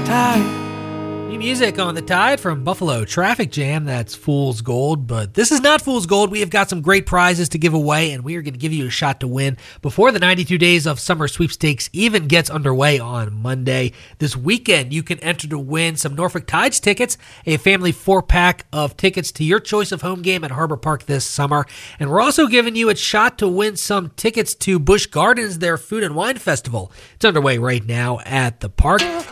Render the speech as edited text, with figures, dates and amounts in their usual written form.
Tide. New music on the Tide from Buffalo Traffic Jam. That's Fool's Gold, but this is not Fool's Gold. We have got some great prizes to give away, and we are going to give you a shot to win before the 92 Days of Summer Sweepstakes even gets underway on Monday. This weekend, you can enter to win some Norfolk Tides tickets, a family 4-pack of tickets to your choice of home game at Harbor Park this summer. And we're also giving you a shot to win some tickets to Busch Gardens, their food and wine festival. It's underway right now at the park.